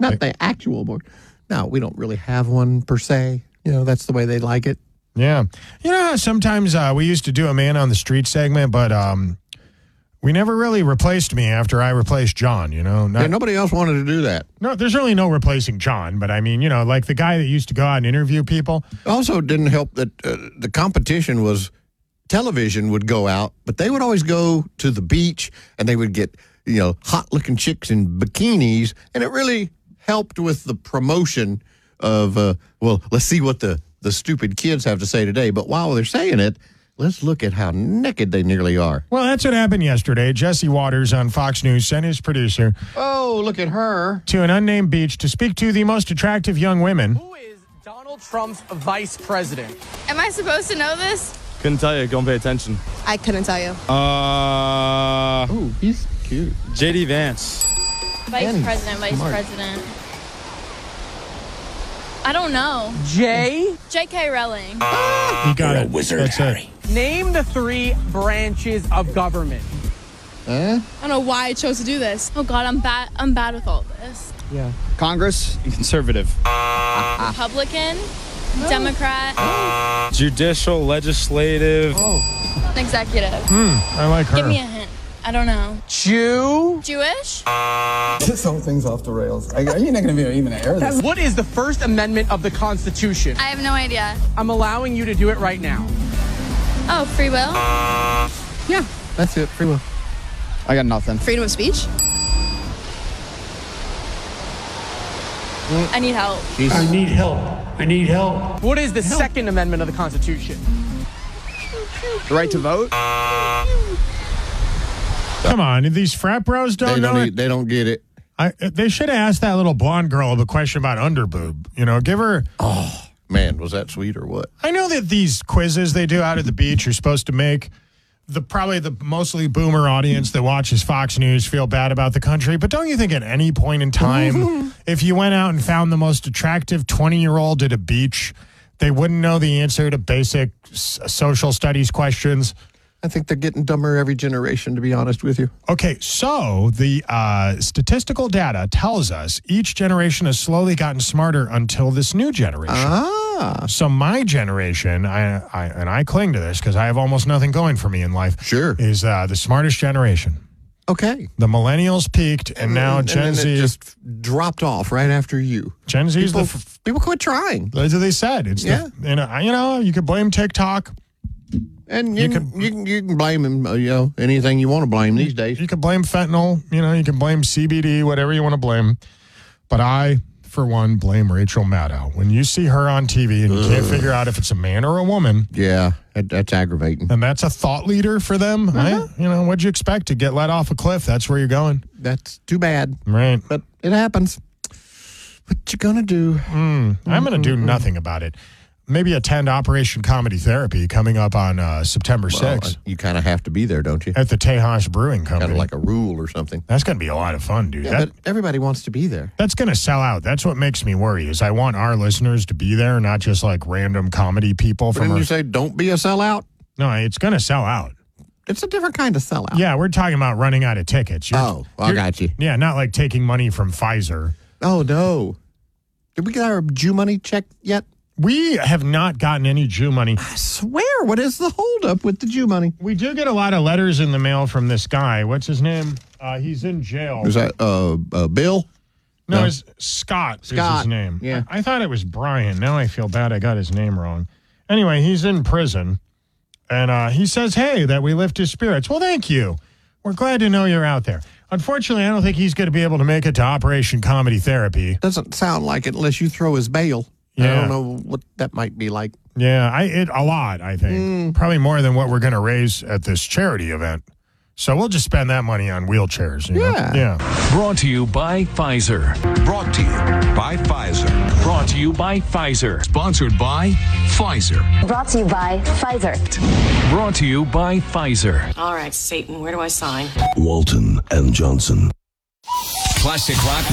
not the actual board. No, we don't really have one per se. That's the way they like it. Yeah. You know how sometimes we used to do a man on the street segment, but we never really replaced me after I replaced John, Nobody else wanted to do that. No, there's really no replacing John, but I mean, like the guy that used to go out and interview people. Also didn't help that the competition was television would go out, but they would always go to the beach and they would get, hot-looking chicks in bikinis, and it really helped with the promotion of, let's see what the stupid kids have to say today. But while they're saying it, let's look at how naked they nearly are. Well, that's what happened yesterday. Jesse Waters on Fox News sent his producer. Oh, look at her. To an unnamed beach to speak to the most attractive young women. Who is Donald Trump's vice president? Am I supposed to know this? Couldn't tell you. Don't pay attention. I couldn't tell you. Oh, he's cute. JD Vance. Vice president. I don't know. J.K. Rowling. You got it. Wizard, that's Harry. it. Name the 3 branches of government. I don't know why I chose to do this. Oh God, I'm bad with all this. Yeah. Congress and conservative. Republican, Democrat, Judicial, legislative. executive. I like her. Give me a hint. I don't know. Jewish? Something's off the rails. You're not going to be even air this. What is the First Amendment of the Constitution? I have no idea. I'm allowing you to do it right now. Oh, free will? Yeah, that's it. Free will. I got nothing. Freedom of speech? I need help. I need help. What is the Second Amendment of the Constitution? The right to vote? Come on, these frat bros don't know it. They don't get it. They should have asked that little blonde girl the question about underboob. Give her... Oh, man, was that sweet or what? I know that these quizzes they do out at the beach are supposed to make probably the mostly boomer audience that watches Fox News feel bad about the country. But don't you think at any point in time, if you went out and found the most attractive 20-year-old at a beach, they wouldn't know the answer to basic social studies questions? I think they're getting dumber every generation, to be honest with you. Okay, so the statistical data tells us each generation has slowly gotten smarter until this new generation. So my generation, I cling to this because I have almost nothing going for me in life. Sure. Is the smartest generation. Okay. The millennials peaked, and now Gen Z it just dropped off right after you. Gen Z is people quit trying. That's what they said. It's you could blame TikTok. And you can blame him, anything you want to blame these days. You can blame fentanyl, you can blame CBD, whatever you want to blame. But I, for one, blame Rachel Maddow. When you see her on TV and you can't figure out if it's a man or a woman. Yeah, that's aggravating. And that's a thought leader for them. Right? What'd you expect? To get let off a cliff? That's where you're going. That's too bad. Right. But it happens. What you going to do? I'm going to do nothing about it. Maybe attend Operation Comedy Therapy coming up on September 6th. You kind of have to be there, don't you? At the Tejas Brewing Company. Kind of like a rule or something. That's going to be a lot of fun, dude. Yeah, but everybody wants to be there. That's going to sell out. That's what makes me worry, is I want our listeners to be there, not just like random comedy people. Didn't you say don't be a sellout? No, it's going to sell out. It's a different kind of sellout. Yeah, we're talking about running out of tickets. I got you. Yeah, not like taking money from Pfizer. Oh, no. Did we get our Jew money check yet? We have not gotten any Jew money. I swear, what is the holdup with the Jew money? We do get a lot of letters in the mail from this guy. What's his name? He's in jail. Is that Bill? No, it's Scott is his name. Yeah. I thought it was Brian. Now I feel bad I got his name wrong. Anyway, he's in prison. And he says, hey, that we lift his spirits. Well, thank you. We're glad to know you're out there. Unfortunately, I don't think he's going to be able to make it to Operation Comedy Therapy. Doesn't sound like it unless you throw his bail. Yeah. I don't know what that might be like. Yeah, a lot, I think. Probably more than what we're going to raise at this charity event. So we'll just spend that money on wheelchairs. You know? Yeah. Brought to you by Pfizer. Brought to you by Pfizer. Brought to you by Pfizer. Sponsored by Pfizer. Brought to you by Pfizer. Brought to you by Pfizer. All right, Satan, where do I sign? Walton and Johnson. Classic Rock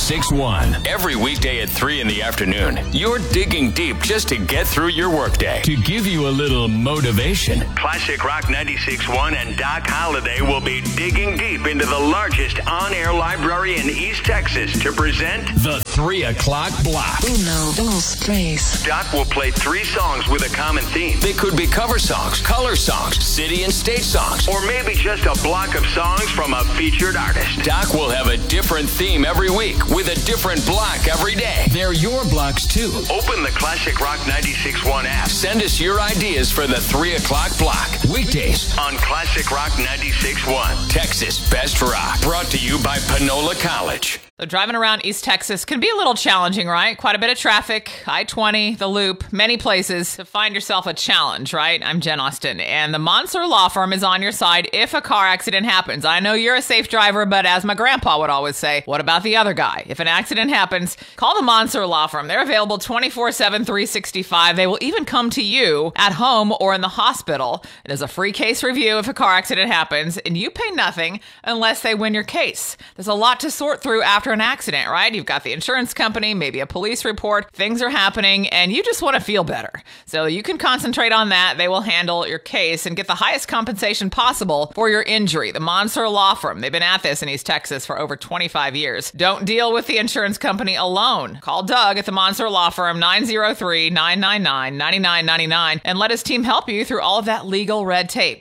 96.1. Every weekday at 3 in the afternoon, you're digging deep just to get through your workday. To give you a little motivation, Classic Rock 96.1 and Doc Holliday will be digging deep into the largest on-air library in East Texas to present The 3 o'clock block. Uno, dos, tres. Doc will play 3 songs with a common theme. They could be cover songs, color songs, city and state songs, or maybe just a block of songs from a featured artist. Doc will have a different theme every week with a different block every day. They're your blocks too. Open the Classic Rock 96.1 app. Send us your ideas for the 3 o'clock block. Weekdays on Classic Rock 96.1. Texas Best Rock. Brought to you by Panola College. So driving around East Texas can be a little challenging, right? Quite a bit of traffic, I-20, the Loop, many places to find yourself a challenge, right? I'm Jen Austen, and the Monser Law Firm is on your side if a car accident happens. I know you're a safe driver, but as my grandpa would always say, what about the other guy? If an accident happens, call the Monser Law Firm. They're available 24/7, 365. They will even come to you at home or in the hospital. It is a free case review if a car accident happens, and you pay nothing unless they win your case. There's a lot to sort through after an accident, right? You've got the insurance company, maybe a police report, things are happening, and you just want to feel better. So you can concentrate on that. They will handle your case and get the highest compensation possible for your injury. The Monser Law Firm, they've been at this in East Texas for over 25 years. Don't deal with the insurance company alone. Call Doug at the Monser Law Firm, 903-999-9999, and let his team help you through all of that legal red tape.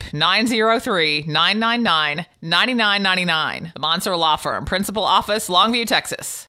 903-999-9999. The Monser Law Firm, Principal Office, Longview, Texas.